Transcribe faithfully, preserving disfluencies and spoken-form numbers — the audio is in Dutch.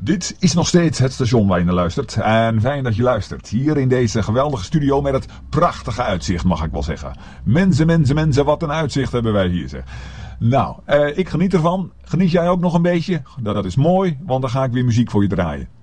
Dit is nog steeds het station waar je naar luistert. En fijn dat je luistert. Hier in deze geweldige studio met het prachtige uitzicht, mag ik wel zeggen. Mensen, mensen, mensen, wat een uitzicht hebben wij hier, zeg. Nou, eh, ik geniet ervan. Geniet jij ook nog een beetje? Dat is mooi, want dan ga ik weer muziek voor je draaien.